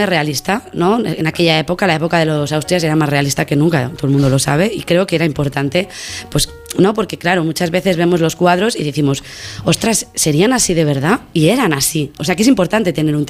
realista, ¿no? En aquella época, la época de los Austrias, era más realista que nunca, todo el mundo lo sabe, y creo que era importante, pues, ¿no? Porque claro, muchas veces vemos los cuadros y decimos, ostras, ¿serían así de verdad? Y eran así. O sea que es importante tener un